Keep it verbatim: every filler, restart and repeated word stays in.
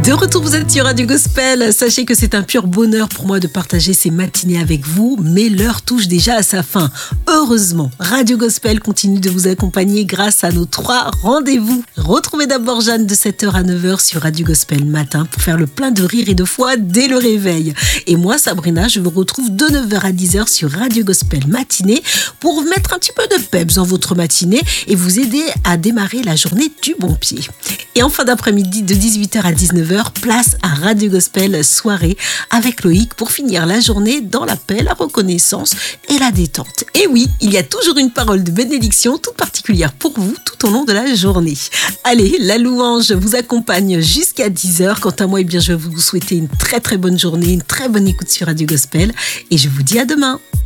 De retour, vous êtes sur Radio Gospel. Sachez que c'est un pur bonheur pour moi de partager ces matinées avec vous, mais l'heure touche déjà à sa fin. Heureusement, Radio Gospel continue de vous accompagner grâce à nos trois rendez-vous. Retrouvez d'abord Jeanne de sept heures à neuf heures sur Radio Gospel matin pour faire le plein de rire et de foi dès le réveil. Et moi, Sabrina, je vous retrouve de neuf heures à dix heures sur Radio Gospel matinée pour vous mettre un petit peu de peps dans votre matinée et vous aider à démarrer la journée du bon pied. Et en fin d'après-midi, de dix-huit heures à dix-neuf heures, place à Radio Gospel soirée avec Loïc pour finir la journée dans la paix, la reconnaissance et la détente. Et oui, il y a toujours une parole de bénédiction toute particulière pour vous tout au long de la journée. Allez, la louange vous accompagne jusqu'à dix heures. Quant à moi, eh bien, je vais vous souhaiter une très très bonne journée, une très bonne écoute sur Radio Gospel et je vous dis à demain.